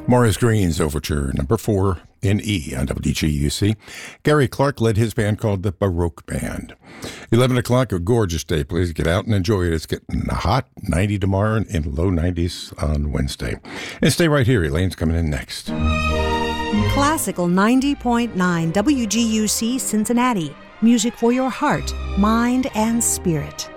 Maurice Green's Overture Number 4 in E on WGUC. Gary Clark led his band called the Baroque Band. 11 o'clock, a gorgeous day. Please get out and enjoy it. It's getting hot, 90 tomorrow and low 90s on Wednesday. And stay right here. Elaine's coming in next. Classical 90.9 WGUC Cincinnati. Music for your heart, mind, and spirit.